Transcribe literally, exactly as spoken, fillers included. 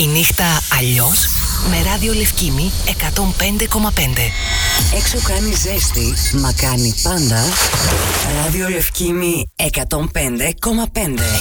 Η νύχτα αλλιώς με ράδιο Λευκήμη εκατόν πέντε κόμμα πέντε. Έξω κάνει ζέστη, μα κάνει πάντα ράδιο Λευκήμη εκατόν πέντε κόμμα πέντε.